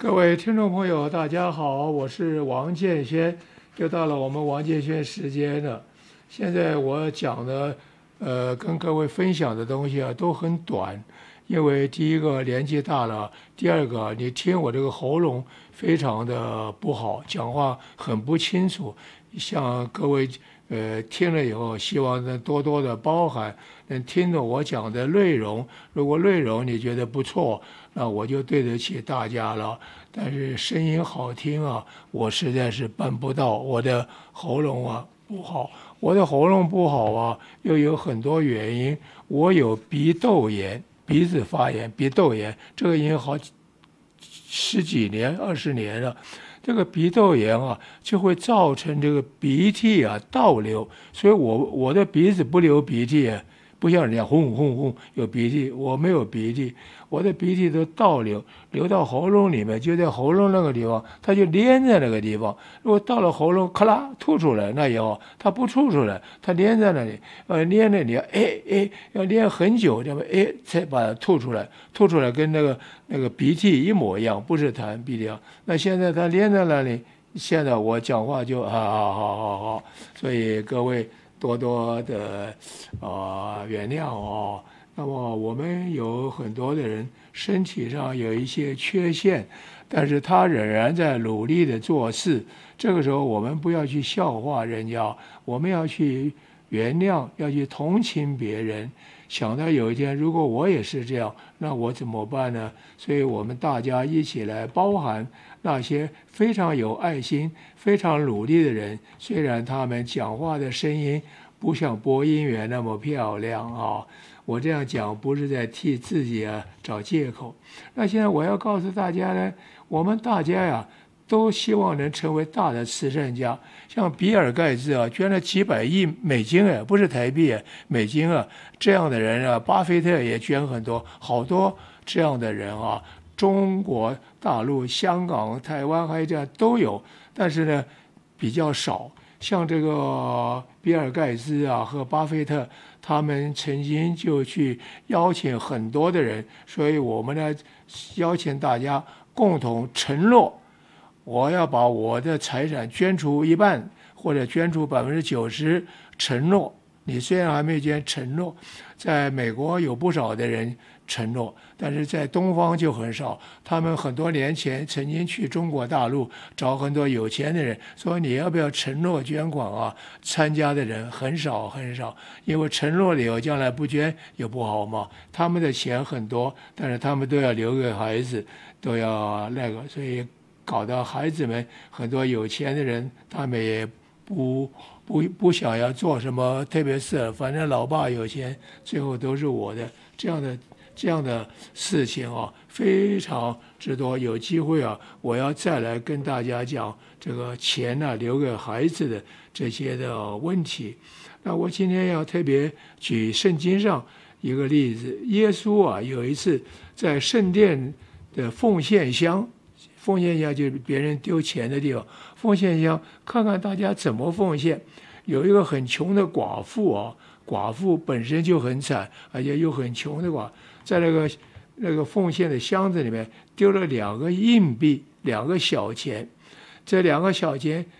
各位听众朋友，大家好，我是王建轩，又到了我们王建轩时间了。现在我讲的，跟各位分享的东西啊，都很短，因为第一个年纪大了，第二个你听我这个喉咙非常的不好，讲话很不清楚，向各位听了以后，希望能多多的包涵，能听懂我讲的内容。如果内容你觉得不错，那我就对得起大家了。但是声音好听啊，我实在是办不到，我的喉咙啊不好。我的喉咙不好啊，又有很多原因。我有鼻窦炎，鼻子发炎，鼻窦炎，这个已经好十几年、20年了。这个鼻窦炎啊，就会造成这个鼻涕啊倒流，所以我的鼻子不流鼻涕啊，不像人家轰轰轰有鼻涕，我没有鼻涕，我的鼻涕都倒流，流到喉咙里面，就在喉咙那个地方，它就粘在那个地方。如果到了喉咙，咔啦吐出来，那也好，它不吐出来，它粘在那里，粘那里，要粘很久，这么才把它吐出来，吐出来跟那个鼻涕一模一样，不是痰鼻涕啊。那现在它粘在那里，现在我讲话就好，所以各位多多的原谅哦。那么我们有很多的人身体上有一些缺陷，但是他仍然在努力的做事。这个时候我们不要去笑话人家，我们要去原谅，要去同情别人。想到有一天如果我也是这样，那我怎么办呢？所以我们大家一起来包含那些非常有爱心、非常努力的人，虽然他们讲话的声音不像播音员那么漂亮啊。我这样讲不是在替自己找借口。那现在我要告诉大家呢，我们大家呀都希望能成为大的慈善家。像比尔盖茨啊，捐了几百亿美金不是台币美金啊，这样的人啊，巴菲特也捐很多，好多这样的人啊，中国大陆、香港、台湾还有这样都有，但是呢比较少。像这个比尔盖茨啊和巴菲特，他们曾经就去邀请很多的人，所以我们呢邀请大家共同承诺，我要把我的财产捐出一半，或者捐出90%，承诺。你虽然还没捐，承诺。在美国有不少的人承诺，但是在东方就很少。他们很多年前曾经去中国大陆找很多有钱的人，说你要不要承诺捐款啊？参加的人很少很少，因为承诺了以后将来不捐也不好嘛。他们的钱很多，但是他们都要留给孩子，都要那个，所以搞到孩子们很多有钱的人，他们也不想要做什么，特别是反正老爸有钱，最后都是我的，这样的事情啊，非常之多。有机会啊，我要再来跟大家讲这个钱留给孩子的这些的问题。那我今天要特别举圣经上一个例子，耶稣啊有一次在圣殿的奉献箱。奉献箱就是别人丢钱的地方，奉献箱看看大家怎么奉献。有一个很穷的寡妇啊，寡妇本身就很惨，而且又很穷的在那个奉献的箱子里面丢了2个硬币，2个小钱。这2个小钱